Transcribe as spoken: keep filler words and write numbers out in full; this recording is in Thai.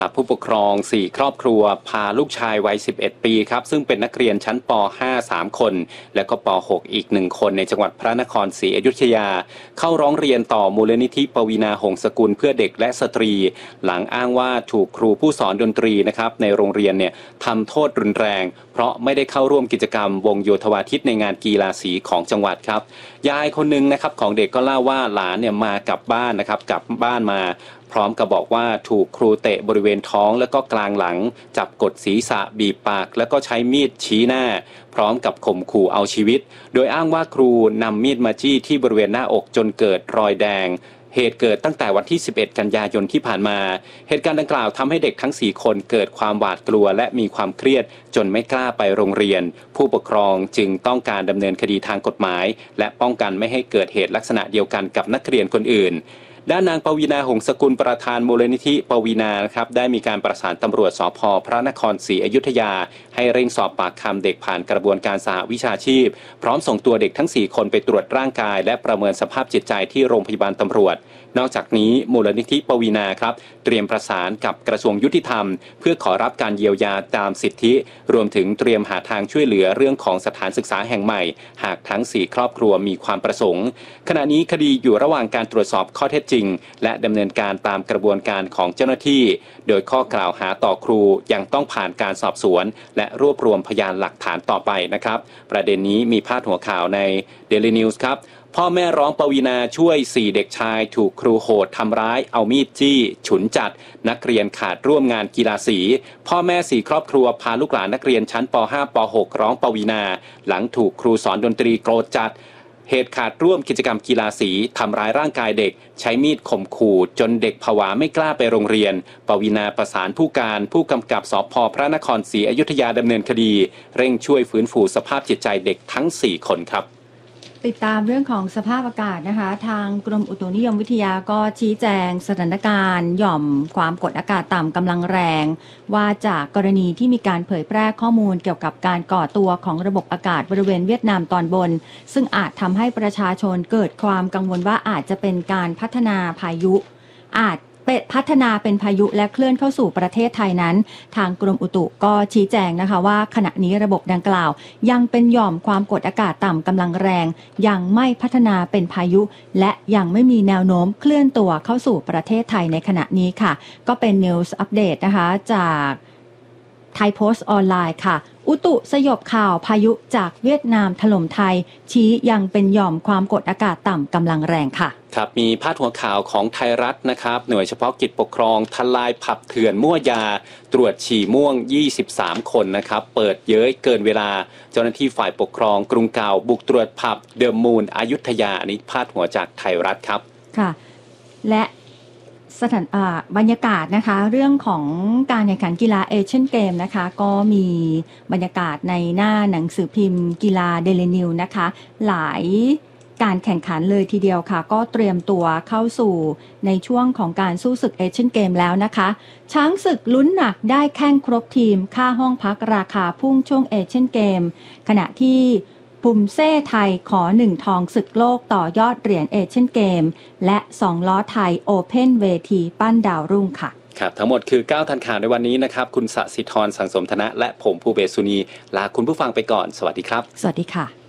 ผู้ปกครองสี่ครอบครัวพาลูกชายวัยสิบเอ็ดปีครับซึ่งเป็นนักเรียนชั้นป .ห้า สามคนและก็ป .หก อีกหนึ่งคนในจังหวัดพระนครศรีอยุธยาเข้าร้องเรียนต่อมูลนิธิปวีณาหงสกุลเพื่อเด็กและสตรีหลังอ้างว่าถูกครูผู้สอนดนตรีนะครับในโรงเรียนเนี่ยทำโทษรุนแรงเพราะไม่ได้เข้าร่วมกิจกรรมวงโยธวาทิตในงานกีฬาสีของจังหวัดครับยายคนหนึ่งนะครับของเด็กก็เล่าว่าหลานเนี่ยมากลับบ้านนะครับกลับบ้านมาพร้อมกับบอกว่าถูกครูเตะบริเวณท้องแล้วก็กลางหลังจับกดศีรษะบีบปากแล้วก็ใช้มีดชี้หน้าพร้อมกับข่มขู่เอาชีวิตโดยอ้างว่าครูนำมีดมาจี้ที่บริเวณหน้าอกจนเกิดรอยแดงเหตุเกิดตั้งแต่วันที่สิบเอ็ดกันยายนที่ผ่านมาเหตุการณ์ดังกล่าวทำให้เด็กทั้งสี่คนเกิดความหวาดกลัวและมีความเครียดจนไม่กล้าไปโรงเรียนผู้ปกครองจึงต้องการดำเนินคดีทางกฎหมายและป้องกันไม่ให้เกิดเหตุลักษณะเดียวกันกับนักเรียนคนอื่นด้านนางปวีณาหงสกุลประธานมูลนิธิปวีณาครับได้มีการประสานตำรวจสภ.พระนครศรีอยุธยาให้เร่งสอบปากคำเด็กผ่านกระบวนการสหวิชาชีพพร้อมส่งตัวเด็กทั้งสี่คนไปตรวจร่างกายและประเมินสภาพจิตใจที่โรงพยาบาลตำรวจนอกจากนี้มูลนิธิปวีณาครับเตรียมประสานกับกระทรวงยุติธรรมเพื่อขอรับการเยียวยาตามสิทธิรวมถึงเตรียมหาทางช่วยเหลือเรื่องของสถานศึกษาแห่งใหม่หากทั้งสี่ครอบครัวมีความประสงค์ขณะนี้คดีอยู่ระหว่างการตรวจสอบข้อเท็จจริงและดำเนินการตามกระบวนการของเจ้าหน้าที่โดยข้อกล่าวหาต่อครูยังต้องผ่านการสอบสวนและรวบรวมพยานหลักฐานต่อไปนะครับประเด็นนี้มีพาดหัวข่าวใน Daily News ครับพ่อแม่ร้องปวีณาช่วยสี่เด็กชายถูกครูโหดทำร้ายเอามีดจี้ฉุนจัดนักเรียนขาดร่วมงานกีฬาสีพ่อแม่สี่ครอบครัวพาลูกหลานนักเรียนชั้นป .ห้า ป .หก ร้องปวีณาหลังถูกครูสอนดนตรีโกรธจัดเหตุขาดร่วมกิจกรรมกีฬาสีทำร้ายร่างกายเด็กใช้มีดข่มขู่จนเด็กผวาไม่กล้าไปโรงเรียนปวีณาประสานผู้การผู้กำกับสภ.พระนครศรีอยุธยาดำเนินคดีเร่งช่วยฟื้นฟูสภาพจิตใจเด็กทั้งสี่คนครับติดตามเรื่องของสภาพอากาศนะคะทางกรมอุตุนิยมวิทยาก็ชี้แจงสถานการณ์หย่อมความกดอากาศต่ำกำลังแรงว่าจากกรณีที่มีการเผยแพร่ข้อมูลเกี่ยวกับการก่อตัวของระบบอากาศบริเวณเวียดนามตอนบนซึ่งอาจทำให้ประชาชนเกิดความกังวลว่าอาจจะเป็นการพัฒนาพายุอาจพัฒนาเป็นพายุและเคลื่อนเข้าสู่ประเทศไทยนั้นทางกรมอุตุก็ชี้แจงนะคะว่าขณะนี้ระบบดังกล่าวยังเป็นหย่อมความกดอากาศต่ำกำลังแรงยังไม่พัฒนาเป็นพายุและยังไม่มีแนวโน้มเคลื่อนตัวเข้าสู่ประเทศไทยในขณะนี้ค่ะก็เป็น News Update นะคะจากไทยโพสต์ออนไลน์ค่ะอุตุสยบข่าวพายุจากเวียดนามถล่มไทยชี้ยังเป็นหย่อมความกดอากาศต่ำกำลังแรงค่ะครับมีพาดหัวข่าวของไทยรัฐนะครับหน่วยเฉพาะกิจปกครองทลายผับเถื่อนมั่วยาตรวจฉี่ม่วงยี่สิบสามคนนะครับเปิดเย้ยเกินเวลาเจ้าหน้าที่ฝ่ายปกครองกรุงเก่าบุกตรวจผับเดอะมูนอยุธยาอันนี้พาดหัวจากไทยรัฐครับค่ะและสถานบรรยากาศนะคะเรื่องของการแข่งขันกีฬาเอเชียนเกมนะคะก็มีบรรยากาศในหน้าหนังสือพิมพ์กีฬาเดลินิวนะคะหลายการแข่งขันเลยทีเดียวค่ะก็เตรียมตัวเข้าสู่ในช่วงของการสู้ศึกเอเชียนเกมแล้วนะคะช้างศึกลุ้นหนักได้แข้งครบทีมค่าห้องพักราคาพุ่งช่วงเอเชียนเกมขณะที่ปุ่มเซ่ไทยขอหนึ่งทองศึกโลกต่อยอดเหรียญเอเชียนเกมและสองล้อไทยโอเพ่นเวทีปั้นดาวรุ่งค่ะครับทั้งหมดคือเก้าทันข่าวในวันนี้นะครับคุณสศิธรสังสมธนะและผมภูเบศสุนีลาคุณผู้ฟังไปก่อนสวัสดีครับสวัสดีค่ะ